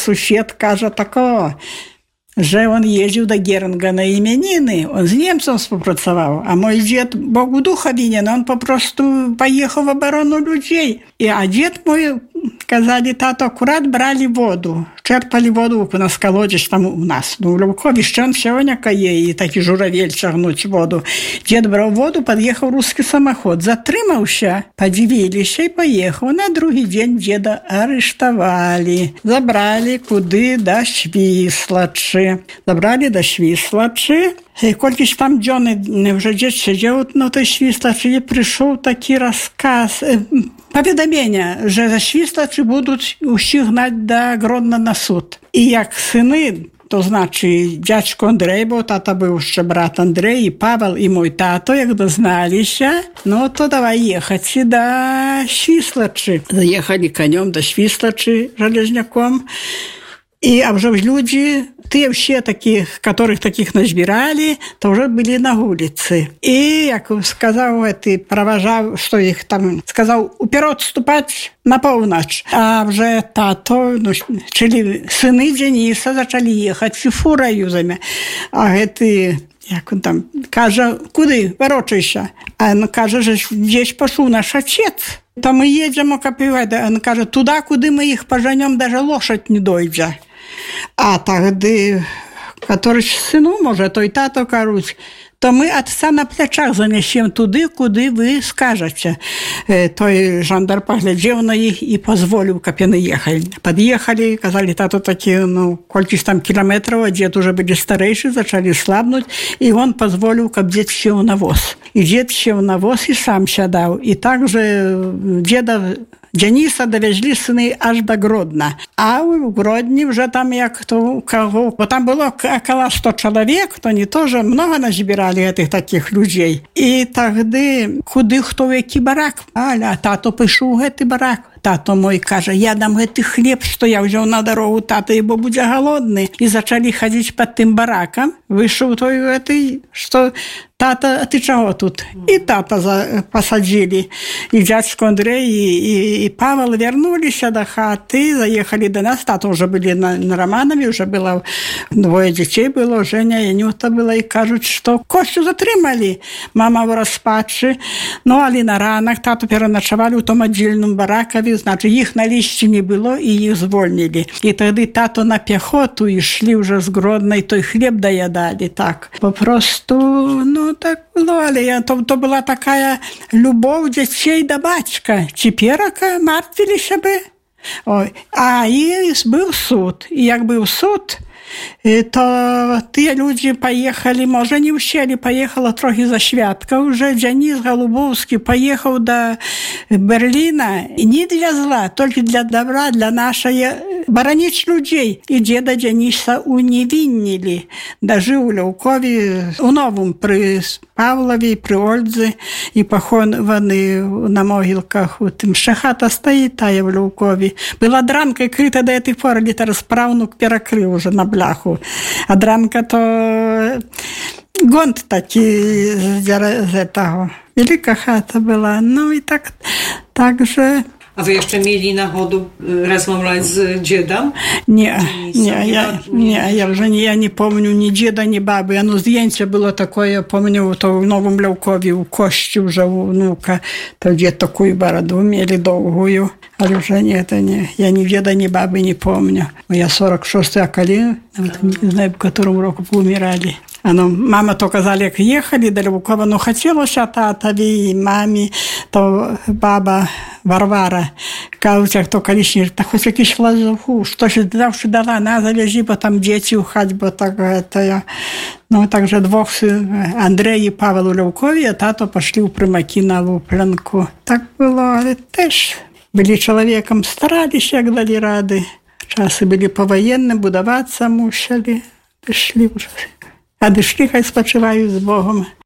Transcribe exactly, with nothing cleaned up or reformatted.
сусед кажа такого, że on jeździł do Geringa na imieniny. On z Niemcem współpracował, a mój dziad Bogu ducha winien. On po prostu pojechał w obronę ludzi. I a dziad mój, kazali, tato, akurat brali wodę. Czerpali wodę na skalodzie tam u nas. No, w Lubkowie ścian wsiąniaka je i taki żurawiel ciągnąć wodę. Dziad brał wodę, podjechał ruski samochód. Zatrzymał się, podziwili się i pojechał. Na drugi dzień dziada aresztowali. Zabrali kudy do Świslaczy. Zabrali do Świslaczy. Колькісь там дзёны вже дзед сидзеў на той Świslaczy i прыйшоў такі расказ, паведамлення, że за Świslaczy будуць усіх гнаць да Гродна на суд. І як сыны, to znaczy dziadźko Andrzej, bo tata był jeszcze brat Andrzej i Paweł i mój tato, jak doznali się, no to dawaj jechać do Świslaczy. Zajechali koniem do Świslaczy żelezniakom. I a вже люди, те все таких, которых таких назбирали, то уже были на улице. И, як сказал, это провожал, что их там, сказал, уперед ступать на полночь. А вже тато, ну, czyli сыны Дениса зачали ехать фурою зами. А это, як он там, каже, куди, ворочайся. А он каже, że gdzieś poszł nasz ojciec. To my jedziemy kopiować. On каже, туда, куди ми їх поженем, даже лошадь не дойде. А тогда, который сыну, может, то и тато, кажуть, то мы отца на плечах занесем туди, куди ви скажете. Той жандар поглядел на них и позволил, как они ехали. Подъехали, казали, тато такие, ну, колькись там километров, а дед уже были старейшие, зачали слабнуть, и он позволил, как дед сел на воз. И дед сел на воз и сам сядал. И также деда Дениса довезли сыны аж до Гродна. А в Гродні вже там як то кого, бо там було около сто чоловік, то вони теж много назбирали тих таких людей. І тоді куди хто в який барак. А тато пішов в цей барак. Тато мой каже, я дам гэты хлеб, што я ўзяў на дарогу, тата, ібо будзе галодны. І зачалі хадзіць пад тым баракам. Выйшаў той гэты, што тата, а ты чаго тут? І тата за... посадзілі. І дзядзько Андрей і, і, і Павел вярнуліся да хаты, заехалі да нас. Тата ўжо былі на, на Романове, ўжо было двое дзяцей было, Женя і Нюта была, і кажуць, што Костю затрымалі. Мама в распачы. Ну, але на ранах тату пераначавалі ў том аддзельным баракаве. Значит, их на лісці не было, и их звольнили. И тогда тато на пехоту и шли уже с Гродной, той хлеб доедали, так. Попросту, ну, так было. Але то, то была такая любовь детей до батька. Теперь мартвились бы. Ой. А и был суд. И як был суд, то те люди поехали, может, не усели, поехала трохи за святка. Уже Денис Голубовский поехал до Берлина. И не для зла, только для добра, для нашей боронить людей. И деда Дениса уневинили. Даже у Левкове, у Новом, при Павлове, при Ольдзе, и похованы на могилках. Тим ще хата стоїть, тая в Левкові. Була дранка, і крита до тих пор, літер справнук перекрив уже на бляху. А дранка то гонт такий з того. Велика хата була. Ну і так, так же... A wy jeszcze mieli nachodu rozmawiać z dziedem? Nie, nie, ja, nie, ja już nie, ja nie pomnю ni dzieda, ni baby. Ano zdjęcie było takie, ja pomnю, to w Nowym Lełkowie, u kości już u wnuka, to dzied taką borodę mieli długą, ale już nie, to nie, ja ni dzieda, ni baby nie pomnю. Ja сорок шестой околе, nawet nie знаю, w którym roku umierali. Ano, mama to kazali, jak jechali do Lubkowa, no chciało się tatowi i mami, to baba Warwara, кажуть, jak to kiedyś, to choć jakiś lazuchu, coś zawsze dała, na zawieźli, bo tam dzieci uchać, bo tak, to ja, no także dwóch, Andrzej i Paweł Lubkowi, a tato poszli u prymaki na Luplanku. Tak było, ale też byli człowiekiem, starali się, jak dali rady. Czasy byli powojenne, budować musieli, szli już. A dyszli, хай спочивають з Богом.